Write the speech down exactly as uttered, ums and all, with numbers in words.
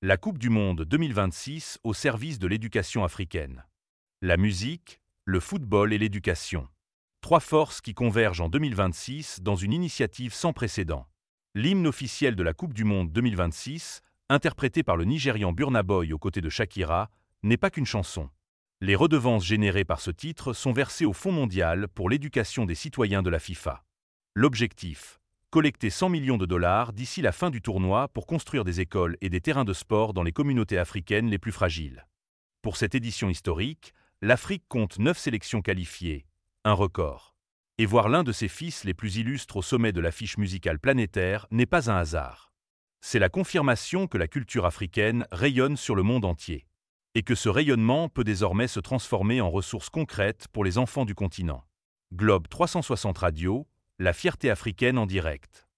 La Coupe du Monde deux mille vingt-six au service de l'éducation africaine. La musique, le football et l'éducation. Trois forces qui convergent en deux mille vingt-six dans une initiative sans précédent. L'hymne officiel de la Coupe du Monde deux mille vingt-six, interprété par le Nigérian Burna Boy aux côtés de Shakira, n'est pas qu'une chanson. Les redevances générées par ce titre sont versées au Fonds mondial pour l'éducation des citoyens de la FIFA. L'objectif : collecter cent millions de dollars d'ici la fin du tournoi pour construire des écoles et des terrains de sport dans les communautés africaines les plus fragiles. Pour cette édition historique, l'Afrique compte neuf sélections qualifiées, un record. Et voir l'un de ses fils les plus illustres au sommet de l'affiche musicale planétaire n'est pas un hasard. C'est la confirmation que la culture africaine rayonne sur le monde entier. Et que ce rayonnement peut désormais se transformer en ressources concrètes pour les enfants du continent. Globe trois cent soixante Radio, la fierté africaine en direct.